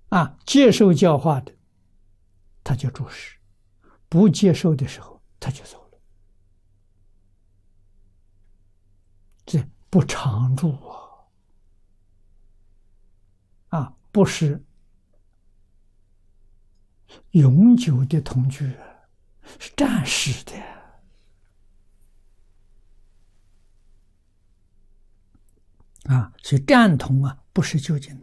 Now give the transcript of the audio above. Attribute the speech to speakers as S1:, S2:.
S1: 接受教化的，他就住世；不接受的时候，他就走了。这不常住不是永久的同居，是暂时的所以暂同不是究竟